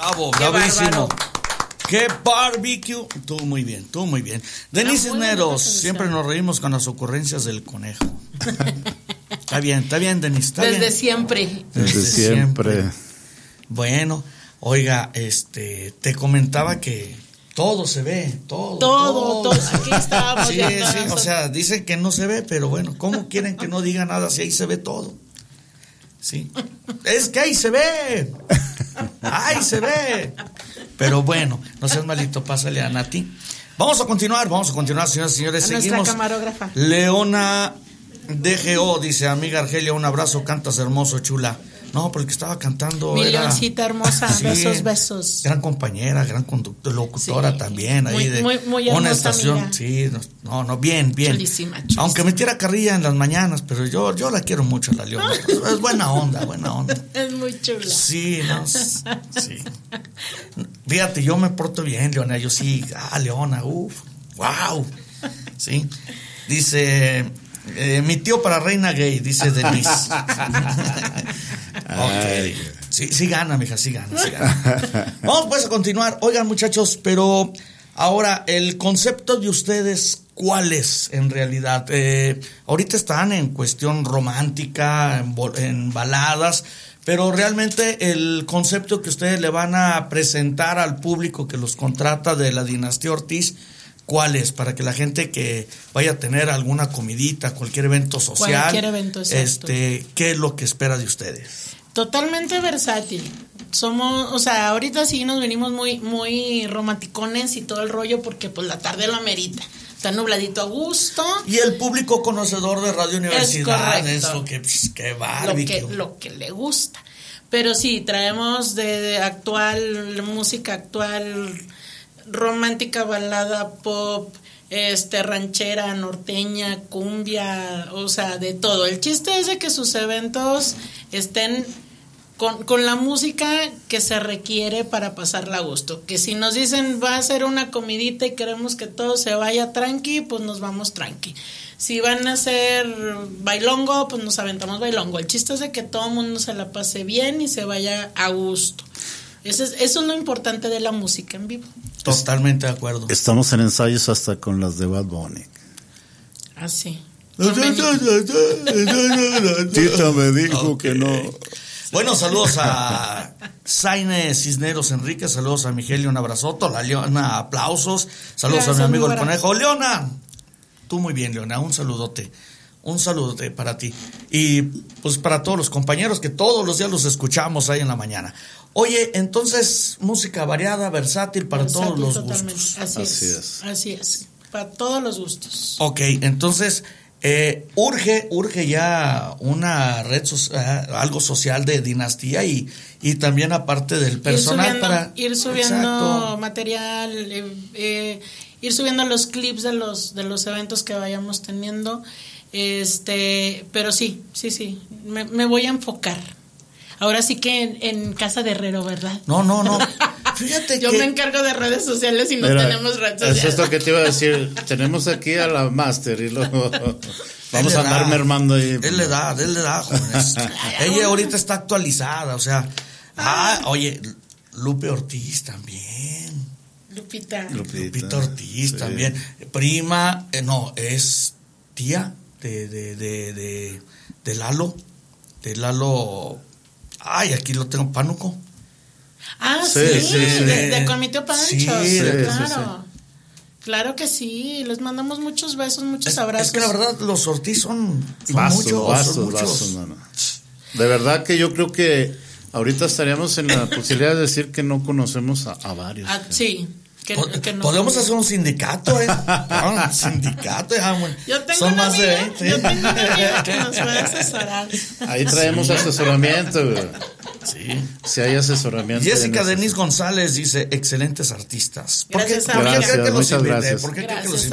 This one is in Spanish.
Bravo, bravísimo. ¡Qué barbecue! Tú muy bien, tú muy bien. Denise Cisneros, siempre nos reímos con las ocurrencias del conejo. Está bien, Denise, está Desde bien. siempre. Desde siempre. Bueno, oiga, te comentaba que todo se ve, Todo. Aquí estábamos. Sí, o sea, dicen que no se ve, pero bueno, ¿cómo quieren que no diga nada si ahí se ve todo? Sí, es que ahí se ve. Ahí se ve. Pero bueno, no seas malito, pásale a Nati. Vamos a continuar, señoras y señores. A Seguimos. nuestra camarógrafa. Leona DGO dice: amiga Argelia, un abrazo, cantas hermoso, chula. No, porque estaba cantando. Mi leoncita hermosa, sí, besos. Gran compañera, gran locutora, sí, también. Ahí muy una hermosa estación. amiga. Sí, no, bien. Chulísima. Aunque me tira carrilla en las mañanas, pero yo la quiero mucho, la Leona. Es buena onda. Es muy chula. Sí, sí. Fíjate, yo me porto bien, Leona. Yo sí, Leona, wow. Sí. Dice, mi tío para reina gay, dice Denise. Ok. Sí gana, mija, sí gana. Vamos pues a continuar. Oigan, muchachos, pero ahora el concepto de ustedes, ¿cuál es en realidad? Ahorita están en cuestión romántica, en baladas, pero realmente el concepto que ustedes le van a presentar al público que los contrata de la dinastía Ortiz, ¿cuál es? Para que la gente que vaya a tener alguna comidita, cualquier evento social, cualquier evento, exacto. ¿Qué es lo que espera de ustedes? Totalmente versátil. Somos, o sea, ahorita sí nos venimos muy romanticones y todo el rollo porque pues la tarde lo amerita. Está nubladito a gusto. Y el público conocedor de Radio Universidad es lo que, qué barbecue. Lo que le gusta. Pero sí, traemos de actual, música actual, romántica, balada, pop, ranchera, norteña, cumbia, o sea, de todo. El chiste es de que sus eventos estén con la música que se requiere para pasarla a gusto. Que si nos dicen va a ser una comidita y queremos que todo se vaya tranqui, pues nos vamos tranqui. Si van a hacer bailongo, pues nos aventamos bailongo. El chiste es de que todo el mundo se la pase bien y se vaya a gusto. Eso es lo importante de la música en vivo. Totalmente de acuerdo. Estamos en ensayos hasta con las de Bad Bunny. Ah, sí. Tita me dijo okay. Que no. Bueno, saludos a Zaine Cisneros Enrique, saludos a Migelio, un abrazoto, la Leona, aplausos, saludos a mi amigo el conejo. Leona, tú muy bien, Leona, un saludote para ti. Y pues para todos los compañeros que todos los días los escuchamos ahí en la mañana. Oye, entonces, música variada, versátil para todos los gustos. Así es, para todos los gustos. Ok, entonces, urge ya una red algo social de dinastía y también aparte del personal ir subiendo material, ir subiendo los clips de los eventos que vayamos teniendo, pero sí, me voy a enfocar. Ahora sí que en casa de herrero, ¿verdad? No. Fíjate Yo me encargo de redes sociales y no tenemos redes sociales. Es esto que te iba a decir. Tenemos aquí a la máster y luego vamos a andar mermando ahí. Él le da, jóvenes. Ella ahorita está actualizada, o sea. Oye, Lupe Ortiz también. Lupita Ortiz también. Prima, es tía de Lalo. De Lalo. Ay, aquí lo tengo, Pánuco. Sí. De con mi tío Pancho. Sí, claro. Claro que sí, les mandamos muchos besos, muchos abrazos. Es que la verdad, los Ortiz son muchos. No. De verdad que yo creo que ahorita estaríamos en la posibilidad de decir que no conocemos a varios. Sí. Que no. Podemos hacer un sindicato, un sindicato, son más de 20. Yo tengo una amiga que nos puede asesorar. Ahí traemos asesoramiento, güey. Sí. Si hay asesoramiento. Jessica Denise González dice: excelentes artistas. Gracias, muchas gracias. ¿Por qué cree que los